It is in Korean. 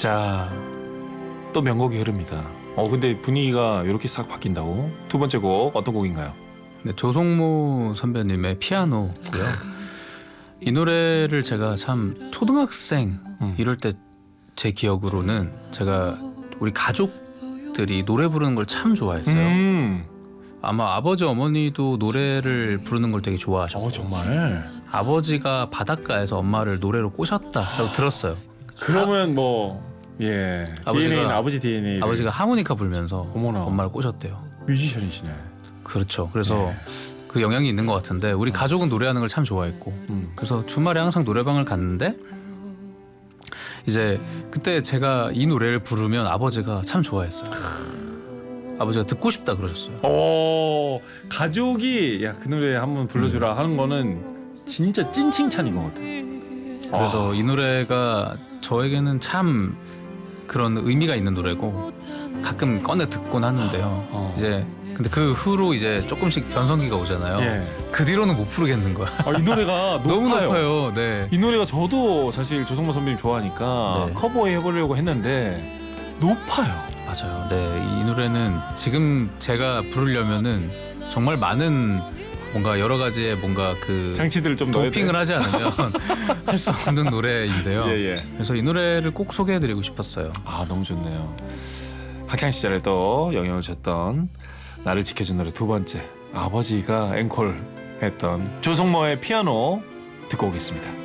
자, 또 명곡이 흐릅니다. 근데 분위기가 이렇게 싹 바뀐다고? 두 번째 곡 어떤 곡인가요? 네, 조성모 선배님의 피아노고요. 이 노래를 제가 참 초등학생 이럴 때 제 기억으로는 제가 우리 가족들이 노래 부르는 걸 참 좋아했어요. 아마 아버지 어머니도 노래를 부르는 걸 되게 좋아하셨고 정말? 아버지가 바닷가에서 엄마를 노래로 꼬셨다라고 들었어요. 그러면 DNA는 아버지 DNA. 아버지가 하모니카 불면서 어머나. 엄마를 꼬셨대요. 뮤지션이시네. 그렇죠. 그래서 그 영향이 있는 것 같은데 우리 가족은 노래하는 걸 참 좋아했고 그래서 주말에 항상 노래방을 갔는데 이제 그때 제가 이 노래를 부르면 아버지가 참 좋아했어요. 아버지가 듣고 싶다 그러셨어요. 가족이 야, 그 노래 한번 불러주라 하는 거는 진짜 찐 칭찬인 것 같아. 그래서 이 노래가 저에게는 참 그런 의미가 있는 노래고 가끔 꺼내 듣곤 하는데요. 이제 근데 그 후로 이제 조금씩 변성기가 오잖아요. 예. 그 뒤로는 못 부르겠는 거야. 이 노래가 너무 높아요. 네. 이 노래가 저도 사실 조성모 선배님 좋아하니까 네. 커버해보려고 했는데 높아요. 맞아요. 네, 이 노래는 지금 제가 부르려면은 정말 많은 뭔가 여러 가지의 뭔가 그 장치들을 좀 넣어야 도핑을 하지 않으면 할 수 없는 노래인데요. 예. 그래서 이 노래를 꼭 소개해드리고 싶었어요. 너무 좋네요. 학창 시절에 또 영향을 줬던 나를 지켜준 노래 두 번째, 아버지가 앵콜 했던 조성모의 피아노 듣고 오겠습니다.